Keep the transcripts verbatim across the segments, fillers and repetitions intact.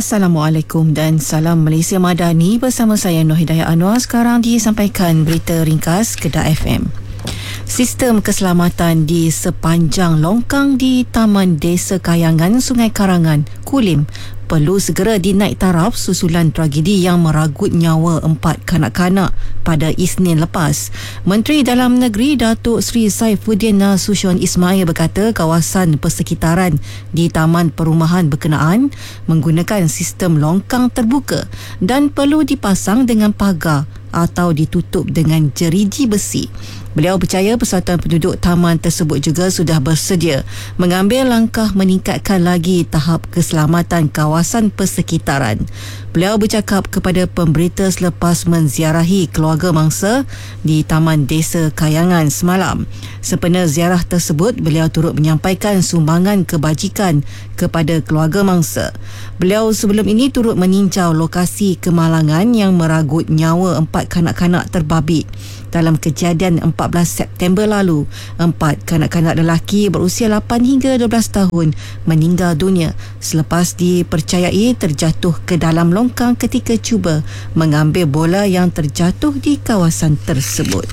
Assalamualaikum dan salam Malaysia Madani, bersama saya Nur Hidayah Anwar. Sekarang disampaikan berita ringkas Kedah F M. Sistem keselamatan di sepanjang longkang di Taman Desa Kayangan, Sungai Karangan, Kulim perlu segera dinaik taraf susulan tragedi yang meragut nyawa empat kanak-kanak pada Isnin lepas. Menteri Dalam Negeri Datuk Seri Saifuddin Nasution Ismail berkata kawasan persekitaran di taman perumahan berkenaan menggunakan sistem longkang terbuka dan perlu dipasang dengan pagar atau ditutup dengan jeriji besi. Beliau percaya persatuan penduduk taman tersebut juga sudah bersedia mengambil langkah meningkatkan lagi tahap keselamatan kawasan persekitaran. Beliau bercakap kepada pemberita selepas menziarahi keluarga mangsa di Taman Desa Kayangan semalam. Sempena ziarah tersebut, beliau turut menyampaikan sumbangan kebajikan kepada keluarga mangsa. Beliau sebelum ini turut meninjau lokasi kemalangan yang meragut nyawa empat kanak-kanak terbabit dalam kejadian empat belas September lalu. Empat kanak-kanak lelaki berusia lapan hingga dua belas tahun meninggal dunia selepas dipercayai terjatuh ke dalam longkang ketika cuba mengambil bola yang terjatuh di kawasan tersebut.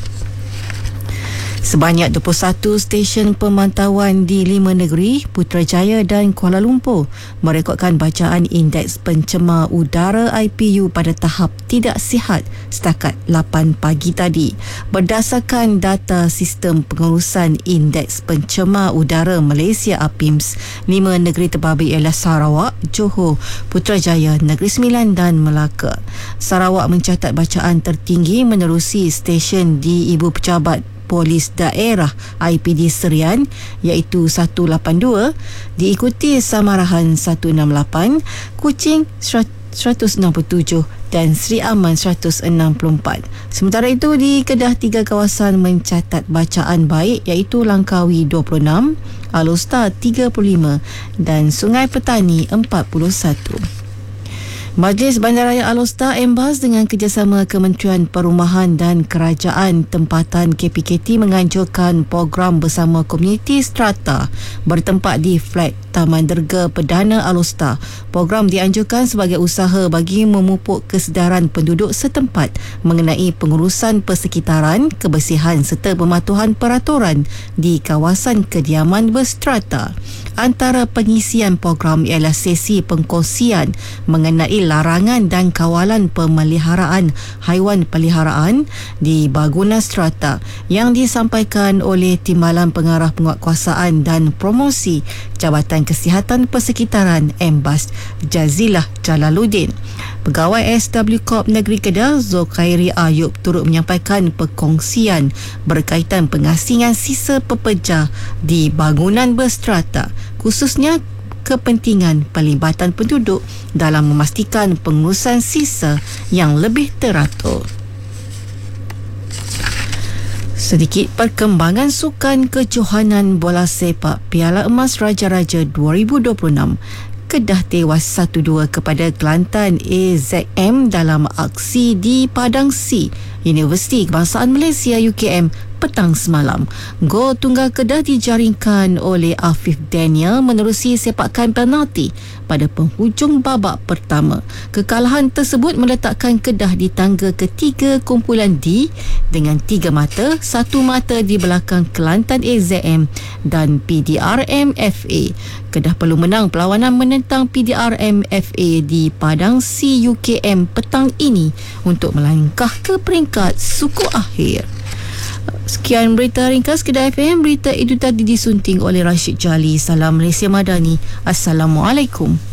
Sebanyak dua puluh satu stesen pemantauan di lima negeri, Putrajaya dan Kuala Lumpur merekodkan bacaan indeks pencemar udara I P U pada tahap tidak sihat setakat lapan pagi tadi. Berdasarkan data Sistem Pengurusan Indeks Pencemar Udara Malaysia A P I M S, lima negeri terbabit ialah Sarawak, Johor, Putrajaya, Negeri Sembilan dan Melaka. Sarawak mencatat bacaan tertinggi menerusi stesen di Ibu Pejabat Polis Daerah I P D Serian iaitu seratus lapan puluh dua, diikuti Samarahan seratus enam puluh lapan, Kuching seratus enam puluh tujuh dan Seri Aman seratus enam puluh empat. Sementara itu di Kedah, tiga kawasan mencatat bacaan baik iaitu Langkawi dua puluh enam, Alor tiga puluh lima dan Sungai Petani empat puluh satu. Majlis Bandaraya Alor Embas dengan kerjasama Kementerian Perumahan dan Kerajaan Tempatan K P K T menganjurkan program bersama komuniti strata bertempat di flat Taman Derga Perdana Alor. Program dianjurkan sebagai usaha bagi memupuk kesedaran penduduk setempat mengenai pengurusan persekitaran, kebersihan serta pematuhan peraturan di kawasan kediaman berstrata. Antara pengisian program ialah sesi pengkongsian mengenai larangan dan kawalan pemeliharaan haiwan peliharaan di bangunan strata yang disampaikan oleh Timbalan Pengarah Penguatkuasaan dan Promosi Jabatan Kesihatan Persekitaran Embas, Jazilah Jalaluddin. Pegawai S W Corp Negeri Kedah, Zulkhairi Ayub, turut menyampaikan perkongsian berkaitan pengasingan sisa pepeja di bangunan berstrata, khususnya kepentingan pelibatan penduduk dalam memastikan pengurusan sisa yang lebih teratur. Sedikit perkembangan sukan kejohanan bola sepak Piala Emas Raja-Raja dua ribu dua puluh enam. Kedah tewas satu dua kepada Kelantan A Z M dalam aksi di Padang C, Universiti Kebangsaan Malaysia U K M petang semalam. Gol tunggal Kedah dijaringkan oleh Afif Daniel menerusi sepakan penalti pada penghujung babak pertama. Kekalahan tersebut meletakkan Kedah di tangga ketiga kumpulan D dengan tiga mata, satu mata di belakang Kelantan A Z M dan P D R M F A. Kedah perlu menang perlawanan menentang P D R M F A di Padang C U K M petang ini untuk melangkah ke peringkat suku akhir. Sekian berita ringkas Kedah F M. Berita itu tadi disunting oleh Rashid Jali. Salam Malaysia Madani. Assalamualaikum.